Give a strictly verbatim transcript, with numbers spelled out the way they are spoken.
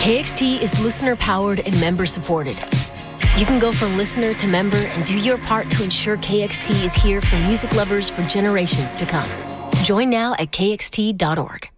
K X T is listener-powered and member-supported. You can go from listener to member and do your part to ensure K X T is here for music lovers for generations to come. Join now at K X T dot org.